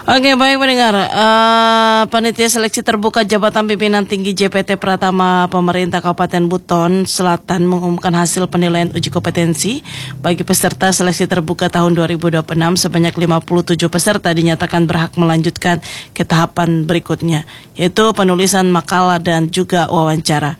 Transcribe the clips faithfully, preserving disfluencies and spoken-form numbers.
Oke, baik pendengar. Uh, Panitia Seleksi Terbuka Jabatan Pimpinan Tinggi J P T Pratama Pemerintah Kabupaten Buton Selatan mengumumkan hasil penilaian uji kompetensi bagi peserta seleksi terbuka tahun dua ribu dua puluh enam. Sebanyak lima puluh tujuh peserta dinyatakan berhak melanjutkan ke tahapan berikutnya, yaitu penulisan makalah dan juga wawancara.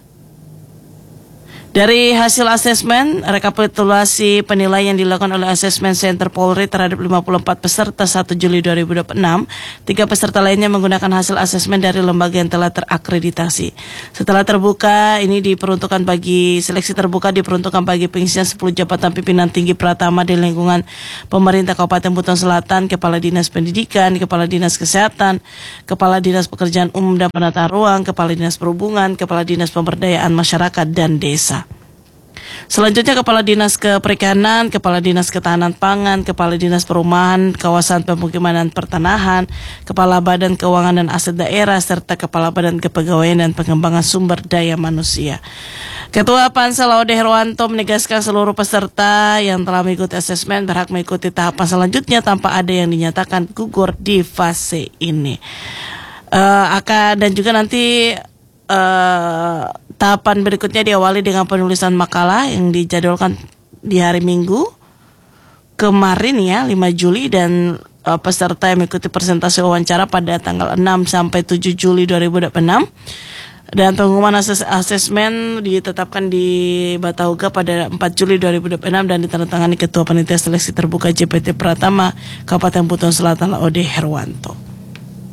Dari hasil asesmen, rekapitulasi penilaian yang dilakukan oleh Asesmen Center Polri terhadap lima puluh empat peserta satu Juli dua ribu dua puluh enam, tiga peserta lainnya menggunakan hasil asesmen dari lembaga yang telah terakreditasi. Setelah terbuka, ini diperuntukkan bagi seleksi terbuka diperuntukkan bagi pengisian sepuluh jabatan pimpinan tinggi Pratama di lingkungan pemerintah Kabupaten Buton Selatan, Kepala Dinas Pendidikan, Kepala Dinas Kesehatan, Kepala Dinas Pekerjaan Umum dan Penataan Ruang, Kepala Dinas Perhubungan, Kepala Dinas Pemberdayaan Masyarakat dan Desa. Selanjutnya Kepala Dinas Keperikanan, Kepala Dinas Ketahanan Pangan, Kepala Dinas Perumahan, Kawasan Pemukiman dan Pertanahan, Kepala Badan Keuangan dan Aset Daerah, serta Kepala Badan Kepegawaian dan Pengembangan Sumber Daya Manusia. Ketua Pansel Laude Herwanto menegaskan seluruh peserta yang telah mengikuti asesmen berhak mengikuti tahapan selanjutnya tanpa ada yang dinyatakan gugur di fase ini. Uh, akan dan juga nanti Uh, tahapan berikutnya diawali dengan penulisan makalah yang dijadwalkan di hari Minggu kemarin ya, lima Juli, dan uh, peserta yang mengikuti presentasi wawancara pada tanggal enam sampai tujuh Juli dua ribu dua puluh enam. Dan pengumuman ases asesmen ditetapkan di Batauga pada empat Juli dua ribu dua puluh enam dan ditandatangani Ketua Panitia Seleksi Terbuka J P T Pratama Kabupaten Buton Selatan Laude Herwanto.